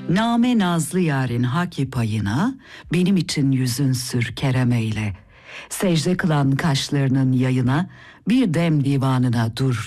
Name nazlı yarın haki payına, benim için yüzün sür kerem eyle. Secde kılan kaşlarının yayına, bir dem divanına dur